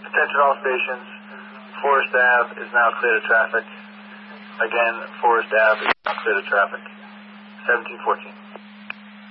Attention all stations. Forest Ave is now clear to traffic. Again, Forest Ave is now clear to traffic. 1714.